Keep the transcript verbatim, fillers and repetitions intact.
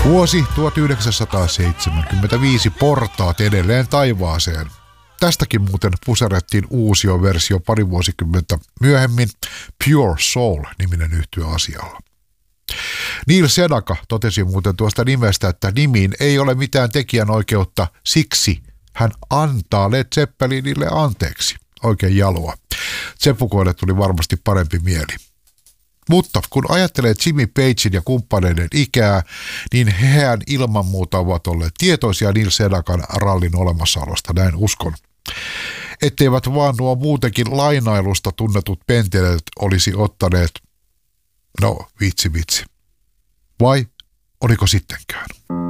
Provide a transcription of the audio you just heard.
Vuosi tuhatyhdeksänsataaseitsemänkymmentäviisi, portaat edelleen taivaaseen. Tästäkin muuten puserettiin uusioversio pari vuosikymmentä myöhemmin, Pure Soul-niminen yhtye asialla. Neil Sedaka totesi muuten tuosta nimestä, että nimiin ei ole mitään tekijänoikeutta, siksi hän antaa Led Zeppelinille anteeksi. Oikein jaloa. Zeppukoille tuli varmasti parempi mieli. Mutta kun ajattelee Jimmy Pagein ja kumppaneiden ikää, niin hehän ilman muuta ovat olleet tietoisia Neil Sedakan rallin olemassaolosta, näin uskon. Etteivät vaan nuo muutenkin lainailusta tunnetut penteleet olisi ottaneet, no vitsi vitsi. Vai oliko sittenkään?